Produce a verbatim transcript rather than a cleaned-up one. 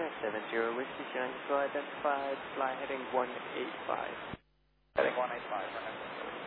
seven zero Whiskey Sierra, identified, fly heading one eight five. Heading one eight five,